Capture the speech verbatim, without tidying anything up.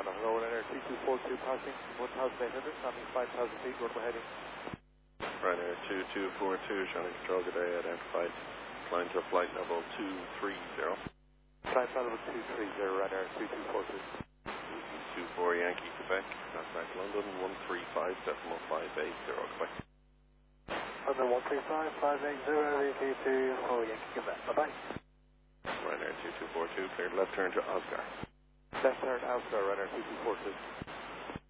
Ghana. Hello, Ryanair two two four two, passing one thousand eight hundred, landing five thousand feet, runway heading. Ryanair two two four two, Shannon Control, good day, identified. Flying to flight level two three zero. Flight level two three zero, Ryanair two two four two. two four Yankee, Quebec, Nasdaq London, one three five decimal five eight zero, Quebec. London one three five five eight zero, Yankee two four Yankee, Quebec, bye-bye. Ryanair two two four two, cleared left turn to Oscar. Left turn, Oscar, Ryanair two two four two.